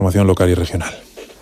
Información local y regional.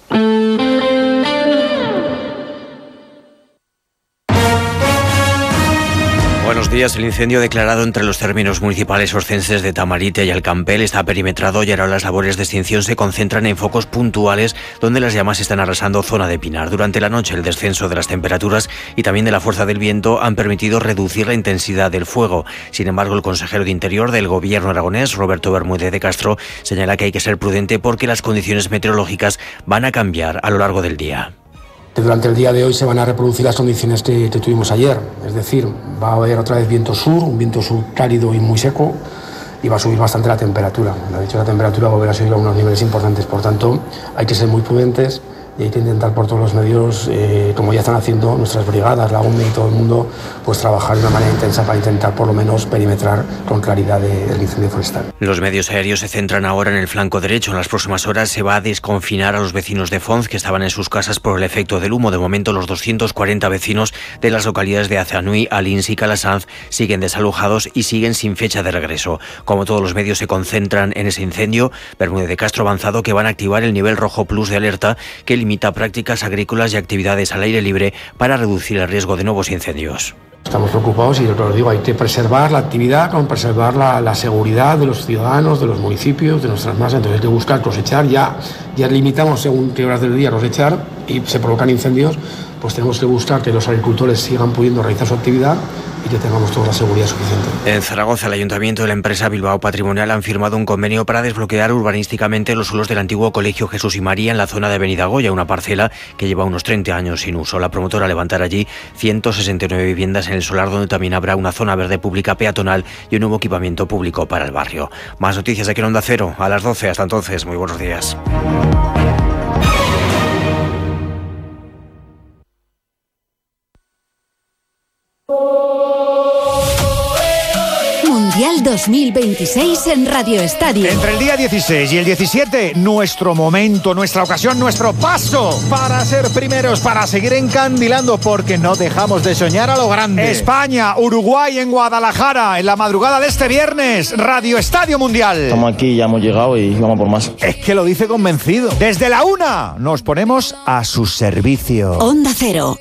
Buenos días. El incendio declarado entre los términos municipales oscenses de Tamarite y Alcampel está perimetrado y ahora las labores de extinción se concentran en focos puntuales donde las llamas están arrasando zona de Pinar. Durante la noche el descenso de las temperaturas y también de la fuerza del viento han permitido reducir la intensidad del fuego. Sin embargo, el consejero de Interior del Gobierno aragonés, Roberto Bermúdez de Castro, señala que hay que ser prudente porque las condiciones meteorológicas van a cambiar a lo largo del día. Durante el día de hoy se van a reproducir las condiciones que tuvimos ayer, es decir, va a haber otra vez viento sur, un viento sur cálido y muy seco, y va a subir bastante la temperatura. De hecho, la temperatura va a volver a subir a unos niveles importantes, por tanto, hay que ser muy prudentes y hay que intentar por todos los medios, como ya están haciendo nuestras brigadas, la UME y todo el mundo, pues trabajar de una manera intensa para intentar por lo menos perimetrar con claridad el incendio forestal. Los medios aéreos se centran ahora en el flanco derecho. En las próximas horas se va a desconfinar a los vecinos de Fonz que estaban en sus casas por el efecto del humo. De momento, los 240 vecinos de las localidades de Azanui, Alins y Calasanz siguen desalojados y siguen sin fecha de regreso. Como todos los medios se concentran en ese incendio, Bermúdez de Castro ha avanzado que van a activar el nivel rojo plus de alerta que limita prácticas agrícolas y actividades al aire libre para reducir el riesgo de nuevos incendios. Estamos preocupados y yo os digo, hay que preservar la actividad, con preservar la seguridad de los ciudadanos, de los municipios, de nuestras masas. Entonces hay que buscar cosechar, ya limitamos según qué horas del día cosechar y se provocan incendios, pues tenemos que buscar que los agricultores sigan pudiendo realizar su actividad y que tengamos toda la seguridad suficiente. En Zaragoza, el Ayuntamiento y la empresa Bilbao Patrimonial han firmado un convenio para desbloquear urbanísticamente los suelos del antiguo Colegio Jesús y María en la zona de Benidagoya, una parcela que lleva unos 30 años sin uso. La promotora levantará allí 169 viviendas en el solar, donde también habrá una zona verde pública peatonal y un nuevo equipamiento público para el barrio. Más noticias aquí en Onda Cero a las 12. Hasta entonces, muy buenos días. Mundial 2026 en Radio Estadio. Entre el día 16 y el 17, nuestro momento, nuestra ocasión, nuestro paso para ser primeros, para seguir encandilando, porque no dejamos de soñar a lo grande. España, Uruguay en Guadalajara, en la madrugada de este viernes, Radio Estadio Mundial. Estamos aquí, ya hemos llegado y vamos por más. Es que lo dice convencido. Desde la 1 nos ponemos a su servicio. Onda Cero.